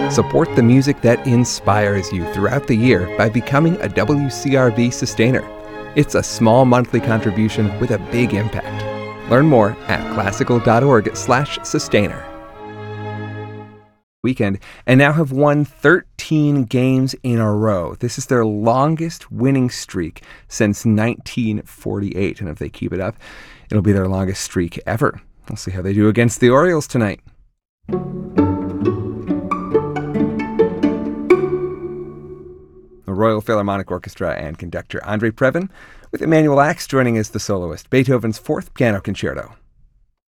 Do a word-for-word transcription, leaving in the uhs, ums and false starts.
Support the music that inspires you throughout the year by becoming a W C R B Sustainer. It's a small monthly contribution with a big impact. Learn more at classical.org slash sustainer. Weekend and now have won thirteen games in a row. This is their longest winning streak since nineteen forty-eight. And if they keep it up, it'll be their longest streak ever. We'll see how they do against the Orioles tonight. The Royal Philharmonic Orchestra and conductor Andrei Previn, with Emanuel Ax joining as the soloist, Beethoven's Fourth Piano Concerto.